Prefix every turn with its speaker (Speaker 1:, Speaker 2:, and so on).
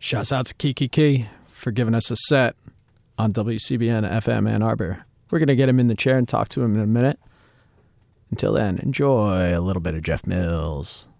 Speaker 1: Shouts out to Kiki Key for giving us a set on WCBN FM Ann Arbor. We're going to get him in the chair and talk to him in a minute. Until then, enjoy a little bit of Jeff Mills.